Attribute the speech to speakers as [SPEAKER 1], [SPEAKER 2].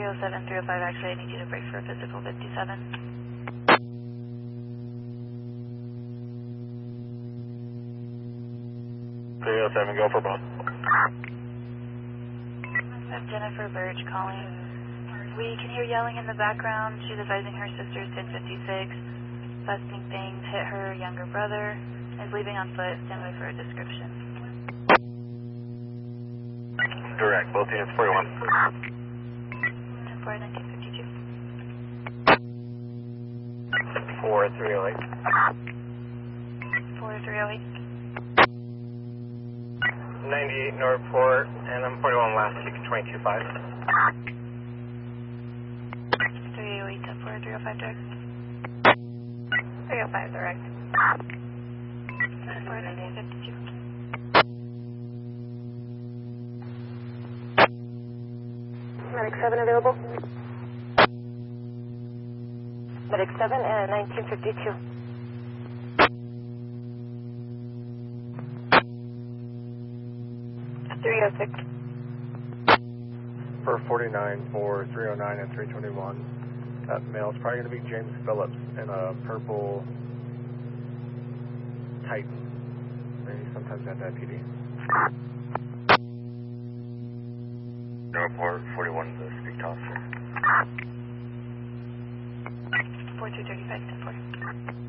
[SPEAKER 1] 307, 305, actually I need you to break for physical 57.
[SPEAKER 2] 307, go for both.
[SPEAKER 1] I'm Jennifer Birch calling. We can hear yelling in the background. She's advising her sister's 1056. Busting things, hit her younger brother, is leaving on foot. Stand by for a description.
[SPEAKER 2] Direct, both units 41.
[SPEAKER 1] 10-4, 1952.
[SPEAKER 2] 4308.
[SPEAKER 1] 4308.
[SPEAKER 2] 98 Northport, and I'm 41 last week, 225.
[SPEAKER 1] 308, 10-4, 305 direct. 305 direct. 10-4, 1952.
[SPEAKER 3] Medic 7 available. Medic 7 and 1952.
[SPEAKER 2] For 49, for 309 and 321. That male is probably going to be James Phillips in a purple Titan. Maybe sometimes at that PD. Northport 41 to speak to officer.
[SPEAKER 1] 4235, 10-4.